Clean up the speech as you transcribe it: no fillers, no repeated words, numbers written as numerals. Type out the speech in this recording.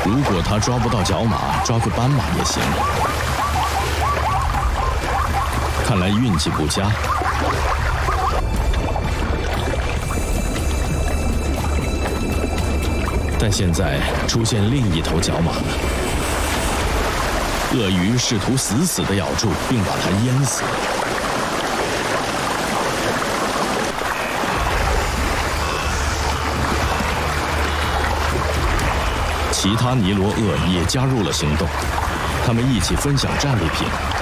如果他抓不到角马，抓个斑马也行。看来运气不佳。但现在出现另一头角马了，鳄鱼试图死死地咬住，并把它淹死。其他尼罗鳄也加入了行动，他们一起分享战利品。